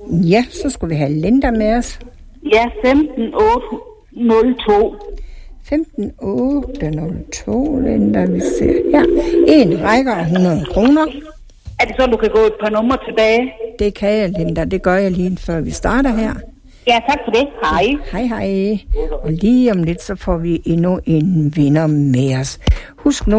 Ja, så skulle vi have Linda med os. Ja, 15802. 15802, Linda, vi ser her. En rækker 100 kroner. Er det så, du kan gå et par numre tilbage? Det kan jeg, Linda. Det gør jeg lige før vi starter her. Ja, tak for det. Hej. Hej. Og lige om lidt, så får vi endnu en vinder med os. Husk nu,